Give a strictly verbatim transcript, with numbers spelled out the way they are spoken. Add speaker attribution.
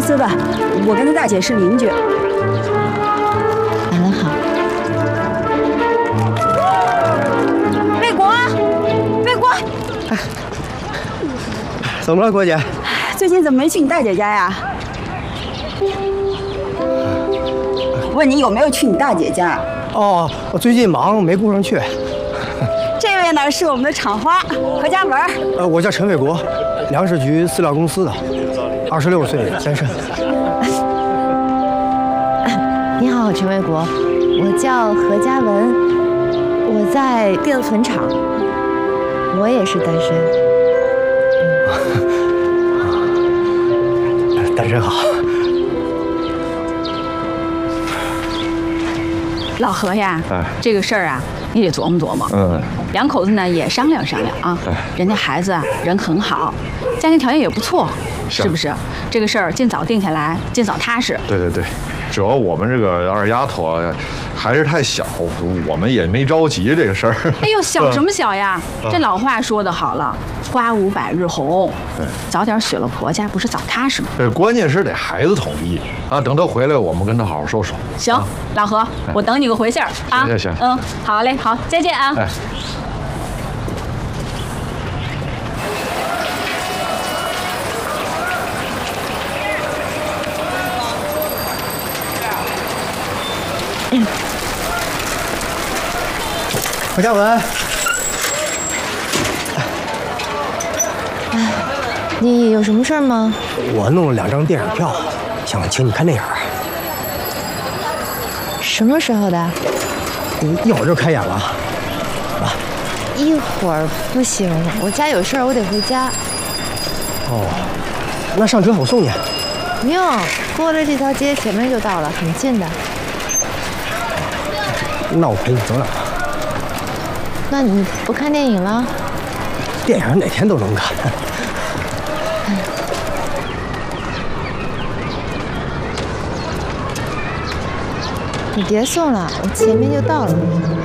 Speaker 1: 司的，我跟他大姐是邻居。
Speaker 2: 晚了好。
Speaker 1: 魏国，魏国，
Speaker 3: 怎么了，郭姐？
Speaker 1: 最近怎么没去你大姐家呀？问你有没有去你大姐家？
Speaker 3: 哦，我最近忙，没顾上去。
Speaker 1: 这位呢是我们的厂花何嘉文。
Speaker 3: 呃，我叫陈卫国，粮食局饲料公司的，二十六岁，单身。
Speaker 2: 你好，陈卫国，我叫何嘉文，我在电子粉厂，我也是单身。
Speaker 3: 单身好。
Speaker 4: 老何呀，
Speaker 5: 哎，
Speaker 4: 这个事儿啊，你得琢磨琢磨。
Speaker 5: 嗯，
Speaker 4: 两口子呢也商量商量啊。
Speaker 5: 哎，
Speaker 4: 人家孩子啊人很好，家庭条件也不错，
Speaker 5: 是,
Speaker 4: 是不是？这个事儿尽早定下来，尽早踏实。
Speaker 5: 对对对，主要我们这个二丫头啊还是太小，我们也没着急这个事儿。
Speaker 4: 哎呦，小什么小呀？
Speaker 5: 嗯、
Speaker 4: 这老话说得好了，花无百日红。
Speaker 5: 对，
Speaker 4: 早点娶了婆家，不是早踏实吗？
Speaker 5: 对，关键是得孩子同意啊。等他回来，我们跟他好好说说。
Speaker 4: 行，
Speaker 5: 啊、
Speaker 4: 老何，我等你个回信儿啊。
Speaker 5: 行行行，
Speaker 4: 嗯，好嘞，好，再见啊。
Speaker 5: 哎。
Speaker 3: 何嘉文，
Speaker 2: 哎，你有什么事儿吗？
Speaker 3: 我弄了两张电影票，想请你看电影。
Speaker 2: 什么时候的？
Speaker 3: 一会儿就开演了。啊，
Speaker 2: 一会儿不行，我家有事儿，我得回家。
Speaker 3: 哦，那上车我送你。
Speaker 2: 不用，过了这条街前面就到了，很近的。
Speaker 3: 那我陪你走两趟。
Speaker 2: 那你不看电影了？
Speaker 3: 电影哪天都能看。
Speaker 2: 你别送了，我前面就到了。